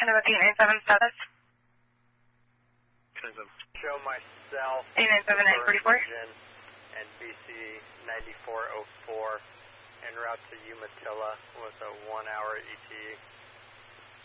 Can I have a P97 status? Show myself, P97 944. And BC 9404 en route to Umatilla with a 1 hour ETA.